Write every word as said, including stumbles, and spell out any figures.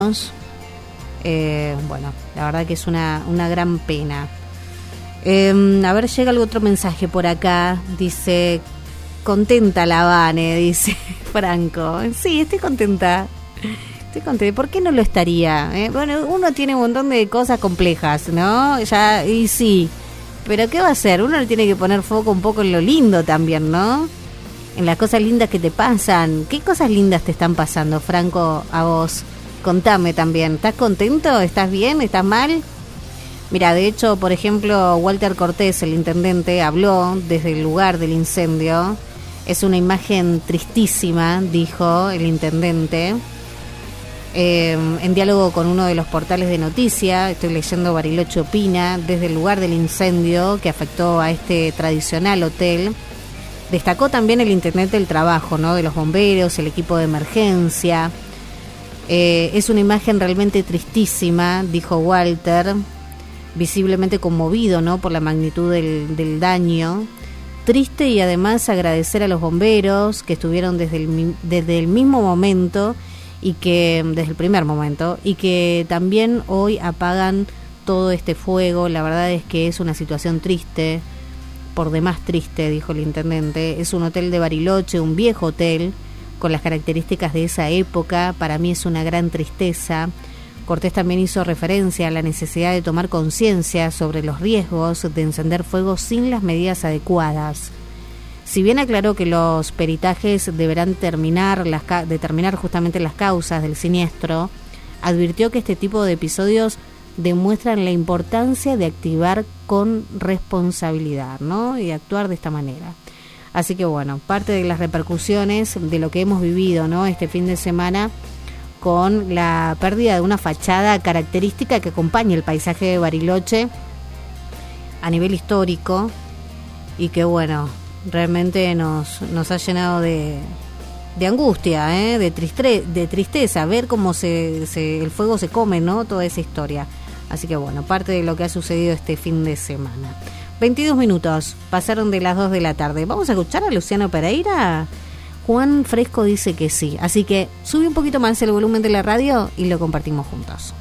Eh, bueno, la verdad que es una, una gran pena. Eh, a ver, llega algún otro mensaje por acá. Dice, contenta la Vane, dice Franco. Sí, estoy contenta. Estoy contenta. ¿Por qué no lo estaría? Eh, bueno, uno tiene un montón de cosas complejas, ¿no? Ya, y sí. Pero ¿qué va a hacer? Uno le tiene que poner foco un poco en lo lindo también, ¿no? En las cosas lindas que te pasan. ¿Qué cosas lindas te están pasando, Franco, a vos? Contame también. ¿Estás contento? ¿Estás bien? ¿Estás mal? Mira, de hecho, por ejemplo, Walter Cortés, el intendente, habló desde el lugar del incendio. Es una imagen tristísima, dijo el intendente. Eh, en diálogo con uno de los portales de noticia, estoy leyendo Bariloche Opina, desde el lugar del incendio que afectó a este tradicional hotel. Destacó también el intendente el trabajo, ¿no?, de los bomberos, el equipo de emergencia. Eh, es una imagen realmente tristísima, dijo Walter, visiblemente conmovido, ¿no?, por la magnitud del, del daño. Triste, y además agradecer a los bomberos que estuvieron desde el, desde el mismo momento y que desde el primer momento y que también hoy apagan todo este fuego. La verdad es que es una situación triste, por demás triste, dijo el intendente. Es un hotel de Bariloche, un viejo hotel con las características de esa época. Para mí es una gran tristeza. Cortés también hizo referencia a la necesidad de tomar conciencia sobre los riesgos de encender fuego sin las medidas adecuadas. Si bien aclaró que los peritajes deberán terminar las, determinar justamente las causas del siniestro, advirtió que este tipo de episodios demuestran la importancia de activar con responsabilidad, ¿no?, y actuar de esta manera. Así que bueno, parte de las repercusiones de lo que hemos vivido, ¿no?, este fin de semana, con la pérdida de una fachada característica que acompaña el paisaje de Bariloche a nivel histórico, y que bueno, realmente nos, nos ha llenado de, de angustia, ¿eh? de, tristre, de tristeza, ver cómo se, se, el fuego se come, ¿no?, toda esa historia. Así que bueno, parte de lo que ha sucedido este fin de semana. veintidós minutos, pasaron de las dos de la tarde. ¿Vamos a escuchar a Luciano Pereira? Juan Fresco dice que sí. Así que sube un poquito más el volumen de la radio y lo compartimos juntos.